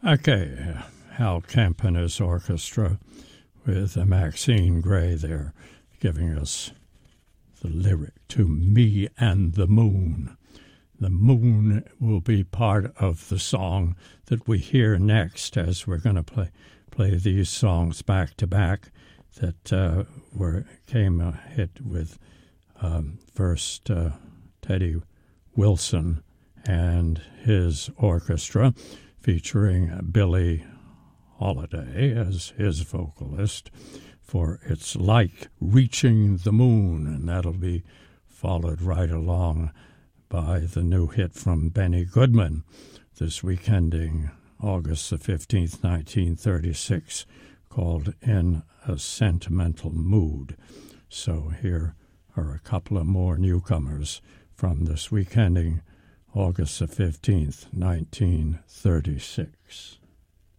Okay, Hal Kemp and his orchestra with Maxine Gray there giving us the lyric to Me and the Moon. The moon will be part of the song that we hear next as we're going to play these songs back to back that came a hit with first Teddy Wilson and his orchestra featuring Billie Holiday as his vocalist for It's Like Reaching the Moon, and that'll be followed right along by the new hit from Benny Goodman this week ending August the 15th, 1936, called In a Sentimental Mood. So here are a couple of more newcomers from this week ending August the 15th, 1936.